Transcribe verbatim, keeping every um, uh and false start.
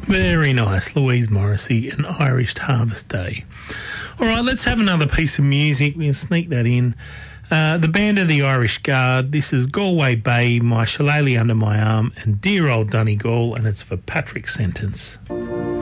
Very nice, Louise Morrissey, An Irish Harvest Day. All right, let's have another piece of music. We'll sneak that in. Uh, the band of the Irish Guard. This is Galway Bay, My Shillelagh Under My Arm, and Dear Old Donegal, and it's for Patrick Sentence.